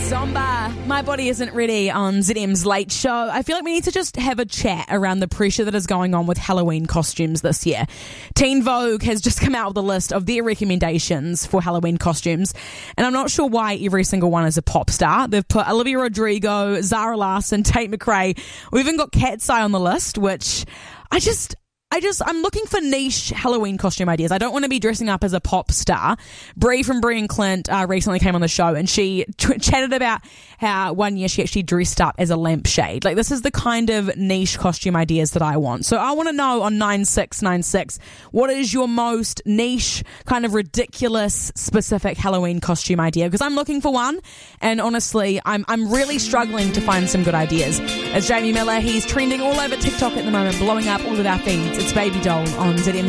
Zomba, My Body Isn't Ready on ZM's Late Show. I feel like we need to just have a chat around the pressure that is going on with Halloween costumes this year. Teen Vogue has just come out with a list of their recommendations for Halloween costumes, and I'm not sure why every single one is a pop star. They've put Olivia Rodrigo, Zara Larsson, Tate McRae. We've even got Cat's Eye on the list, which I'm looking for niche Halloween costume ideas. I don't want to be dressing up as a pop star. Brie from Brie and Clint recently came on the show, and she chatted about how one year she actually dressed up as a lampshade. Like, this is the kind of niche costume ideas that I want. So I want to know on 9696, what is your most niche, kind of ridiculous, specific Halloween costume idea? Because I'm looking for one, and honestly, I'm really struggling to find some good ideas. It's Jamie Miller. He's trending all over TikTok at the moment, blowing up all of our feeds. It's Baby Doll on ZM.